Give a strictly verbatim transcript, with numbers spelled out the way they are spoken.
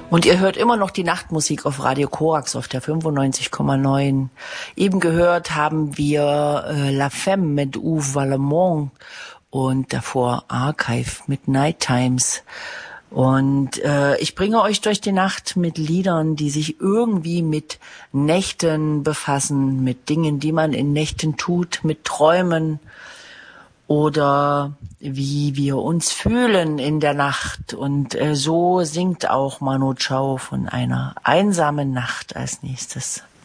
Und ihr hört immer noch die Nachtmusik auf Radio Korax auf der fünfundneunzig Komma neun. Eben gehört haben wir äh, La Femme mit Uwe Vallemont und davor Archive mit Night Times. Und äh, ich bringe euch durch die Nacht mit Liedern, die sich irgendwie mit Nächten befassen, mit Dingen, die man in Nächten tut, mit Träumen oder wie wir uns fühlen in der Nacht. Und äh, so singt auch Manu Chao von einer einsamen Nacht als nächstes.